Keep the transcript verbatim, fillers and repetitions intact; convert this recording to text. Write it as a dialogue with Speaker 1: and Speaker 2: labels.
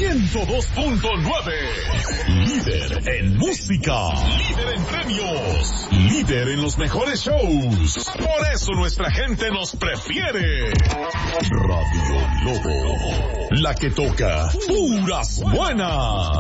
Speaker 1: ciento dos punto nueve. Líder en música. Líder en premios. Líder en los mejores shows. Por eso nuestra gente nos prefiere. Radio Lobo. La que toca puras buenas.